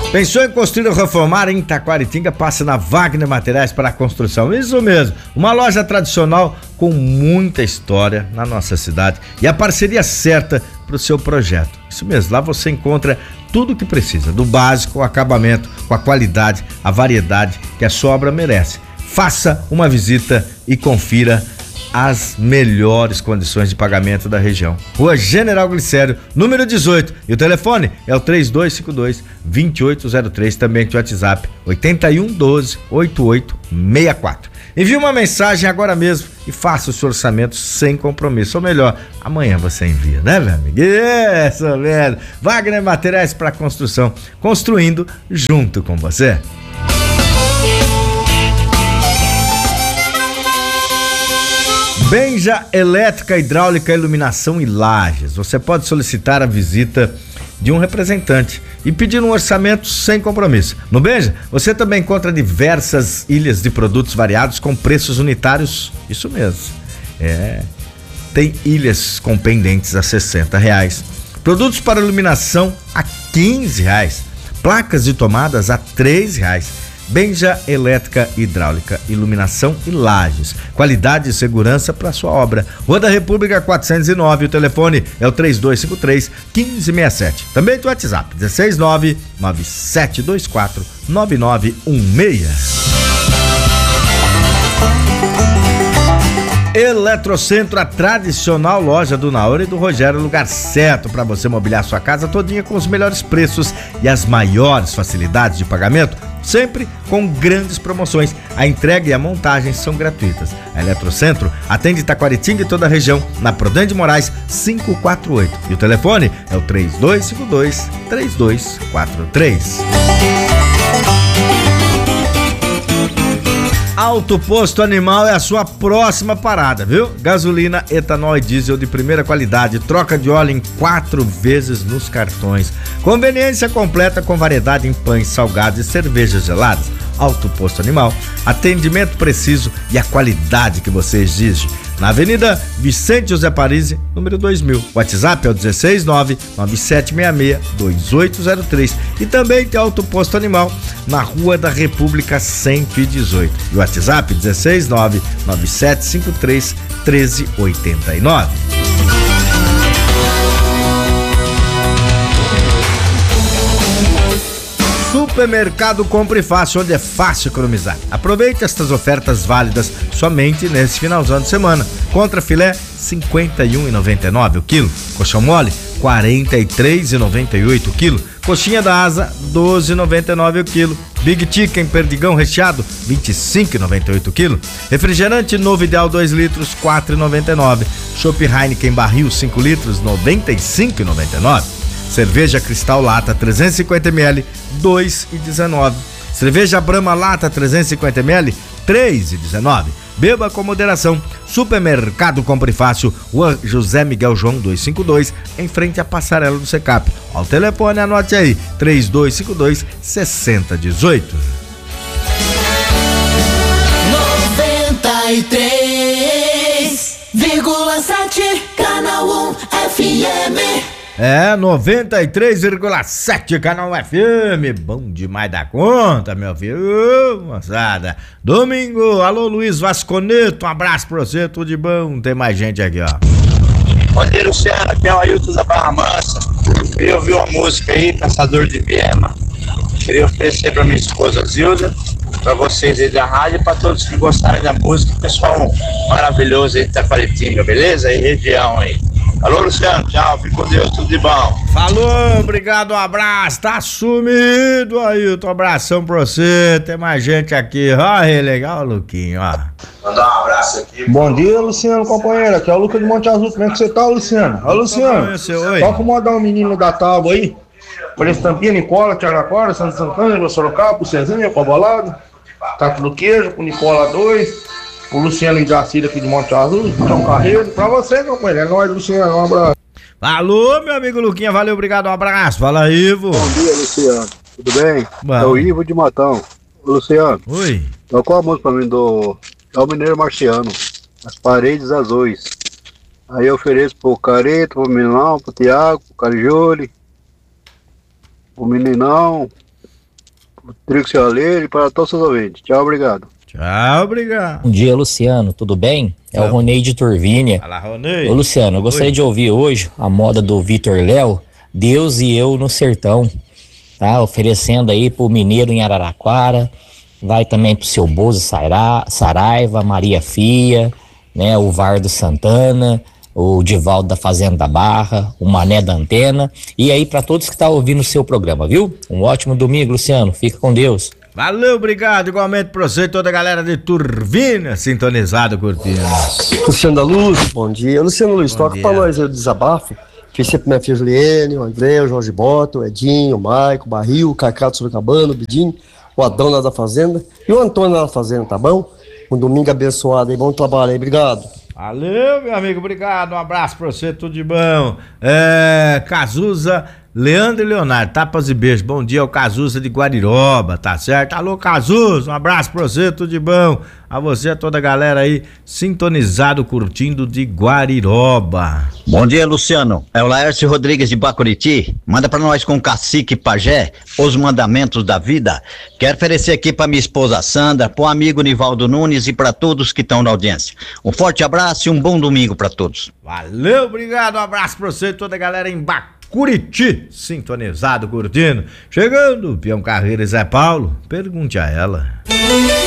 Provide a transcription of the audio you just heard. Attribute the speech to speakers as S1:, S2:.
S1: Pensou em construir ou reformar em Taquaritinga? Passa na Wagner Materiais para a Construção. Isso mesmo, uma loja tradicional com muita história na nossa cidade e a parceria certa para o seu projeto. Isso mesmo, lá você encontra tudo o que precisa, do básico ao acabamento, com a qualidade, a variedade que a sua obra merece. Faça uma visita e confira as melhores condições de pagamento da região. Rua General Glicério, número 18. E o telefone é o 3252-2803. Também tem o WhatsApp 8112-8864. Envie uma mensagem agora mesmo e faça o seu orçamento sem compromisso. Ou melhor, amanhã você envia, né, meu amigo? Isso mesmo. Wagner Materiais para Construção, construindo junto com você. Benja Elétrica, Hidráulica, Iluminação e Lajes. Você pode solicitar a visita de um representante e pedir um orçamento sem compromisso. No Benja, você também encontra diversas ilhas de produtos variados com preços unitários. Isso mesmo. Tem ilhas com pendentes a R$60. Produtos para iluminação a R$15. Placas de tomadas a R$3. Benja Elétrica, Hidráulica, Iluminação e Lajes. Qualidade e segurança para sua obra. Rua da República 409, o telefone é o 3253-1567. Também tem o WhatsApp, 16997249916. Eletrocentro, a tradicional loja do Naor e do Rogério, lugar certo para você mobiliar sua casa todinha com os melhores preços e as maiores facilidades de pagamento, sempre com grandes promoções. A entrega e a montagem são gratuitas. A Eletrocentro atende Taquaritinga e toda a região, na Prodan de Moraes 548. E o telefone é o 3252-3243. Alto Posto Animal é a sua próxima parada, viu? Gasolina, etanol e diesel de primeira qualidade, troca de óleo em 4 vezes nos cartões. Conveniência completa com variedade em pães, salgados e cervejas geladas. Alto Posto Animal, atendimento preciso e a qualidade que você exige. Na Avenida Vicente José Parisi, número 2000. O WhatsApp é o 16997662803. E também tem Alto Posto Animal na Rua da República 118. E o WhatsApp 16997531389. Supermercado Compre Fácil, onde é fácil economizar. Aproveite estas ofertas válidas somente nesse finalzão de semana. Contra filé, R$ 51,99 o quilo. Coxão mole, R$ 43,98 o quilo. Coxinha da asa, R$ 12,99 o quilo. Big Chicken Perdigão recheado, R$ 25,98 o quilo. Refrigerante Novo Ideal 2 litros, R$ 4,99. Chopp Heineken Barril 5 litros, R$ 95,99. Cerveja Cristal Lata 350ml, R$ 2,19. Cerveja Brahma Lata 350ml, R$ 3,19. Beba com moderação. Supermercado Compre Fácil, Rua José Miguel João 252, em frente à passarela do Secap. Ao telefone, anote aí, 3252-6018.
S2: 93,7 Canal 1 FM.
S1: 93,7 Canal FM, bom demais da conta, meu filho. Moçada, domingo, alô Luiz Vasconeto, um abraço pra você, tudo de bom, tem mais gente aqui, ó.
S3: Bom dia, Luciano, aqui é o Ailton da Barra Mansa. Queria ouvir uma música aí, Caçador de Viema. Queria oferecer pra minha esposa Zilda, pra vocês aí da rádio e pra todos que gostarem da música, pessoal maravilhoso aí de Taquaritinga, beleza? Aí, região aí. Alô, Luciano, tchau, fique com Deus, tudo de bom.
S1: Falou, obrigado, um abraço, tá sumido, Ailton, um abração pra você, tem mais gente aqui, ó, legal, Luquinho, ó.
S3: Mandar um abraço aqui.
S4: Bom dia, Luciano, companheiro, aqui é o Lucas de Monte Azul, como é que você tá, Luciano? Ô, Luciano, toca mandar um menino da tábua aí, por Estampinha, Nicola, Tiaracora, Santo Santana, Sorocaba, Cezinha, Cobolado, Taco do Queijo, com Nicola 2, o Luciano Idacida aqui de Monte Azul, João Carreiro, pra você, companheiro, é nóis, Luciano, um abraço.
S1: Alô, meu amigo Luquinha, valeu, obrigado, um abraço, fala, Ivo.
S5: Bom dia, Luciano, tudo bem?
S1: Bom.
S5: É o Ivo de Matão. Ô, Luciano,
S1: oi.
S5: Tocou a música pra mim do Mineiro Marciano, As Paredes Azuis. Aí eu ofereço pro Careto, pro Meninão, pro Tiago, pro Carijole, pro Meninão, Rodrigo Cialeiro e para todos os ouvintes. Tchau, obrigado.
S1: Tchau, obrigado.
S6: Bom dia, Luciano, tudo bem? É o Ronei de Turvínia.
S1: Fala, Ronei.
S6: Ô, Luciano, eu gostaria de ouvir hoje a moda do Vitor Léo, Deus e Eu no Sertão, tá? Oferecendo aí pro mineiro em Araraquara, vai também pro seu Bozo Saraiva, Maria Fia, né? O Vardo Santana, o Divaldo da Fazenda da Barra, o Mané da Antena, e aí para todos que estão ouvindo o seu programa, viu? Um ótimo domingo, Luciano, fica com Deus.
S1: Valeu, obrigado, igualmente pra você e toda a galera de Turvínia, sintonizado, curtindo.
S7: Luciano da Luz, bom dia. Luciano Luiz, toca pra nós aí o desabafo. Fiz sempre minha filha Juliene, o André, o Jorge Boto, o Edinho, o Maico, o Barril, o Cacá do Sorocabana, o Bidinho, o Adão lá da Fazenda e o Antônio lá da Fazenda, tá bom? Um domingo abençoado aí, bom trabalho aí, obrigado.
S1: Valeu, meu amigo, obrigado, um abraço pra você, tudo de bom. Cazuza, Leandro e Leonardo, tapas e beijos, bom dia, é o Cazuza de Guariroba, tá certo? Alô, Cazuza, um abraço pra você, tudo de bom. A você, a toda a galera aí, sintonizado, curtindo de Guariroba.
S8: Bom dia, Luciano, é o Laércio Rodrigues de Bacuriti, manda pra nós com Cacique Pajé, os mandamentos da vida. Quero oferecer aqui pra minha esposa Sandra, pro amigo Nivaldo Nunes e pra todos que estão na audiência. Um forte abraço e um bom domingo pra todos.
S1: Valeu, obrigado, um abraço pra você e toda a galera em Bacuriti, sintonizado, curtindo. Chegando, Peão Carreira e Zé Paulo, pergunte a ela.